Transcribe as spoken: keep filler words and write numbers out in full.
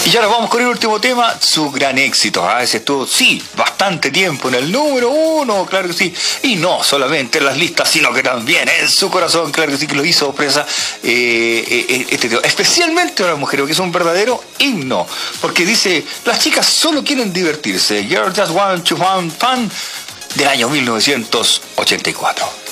Y ya nos vamos con el último tema, su gran éxito. ¿eh? Ese estuvo, sí, bastante tiempo en el número uno, claro que sí. Y no solamente en las listas, sino que también en su corazón, claro que sí, que lo hizo presa eh, eh, este tema. Especialmente a las mujeres, porque es un verdadero himno. Porque dice, las chicas solo quieren divertirse. You're just want to have fun, del año mil novecientos ochenta y cuatro.